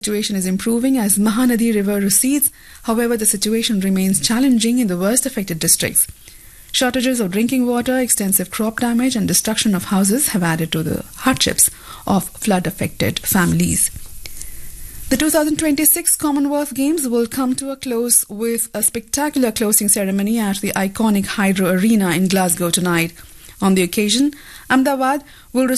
situation is improving as Mahanadi River recedes. However, the situation remains challenging in the worst affected districts. Shortages of drinking water, extensive crop damage and destruction of houses have added to the hardships of flood-affected families. The 2026 Commonwealth Games will come to a close with a spectacular closing ceremony at the iconic Hydro Arena in Glasgow tonight. On the occasion, Ahmedabad will